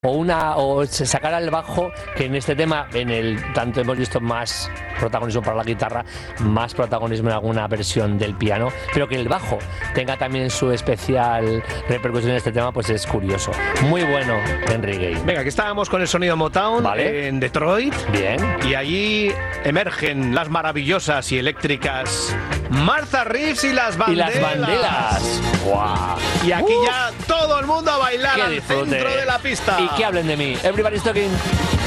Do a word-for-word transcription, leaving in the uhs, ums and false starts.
o una o se sacara el bajo, que en este tema, en el tanto hemos visto más protagonismo para la guitarra, más protagonismo en alguna versión del piano, pero que el bajo tenga también su especial repercusión en este tema, pues es curioso. Muy bueno, Henry Gay. Venga, que estábamos con el sonido Motown, ¿vale? En Detroit. Bien. Y allí emergen las maravillosas y eléctricas Martha Reeves y las bandelas. Y las bandelas. ¡Guau! Y aquí Uf. ya todo el mundo a bailar al disfrute. centro de la pista. Y que hablen de mí. Everybody's talking.